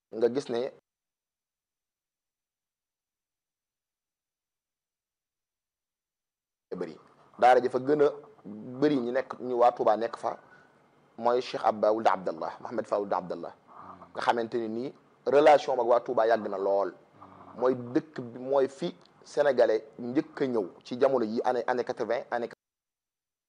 nga gis ne bëri daara ji fa gën a bëri ñu nekk ñu waa Touba nekk fa mooy Cheikh Abba Wuld Abdallah Mohamed Fa Wuld Abdallah nga xamante ni nii relation ak waa Touba yàgg na lool mooy dëkk bi mooy fi sénégalais njëkk a ñëw ci jamono yi année 80 année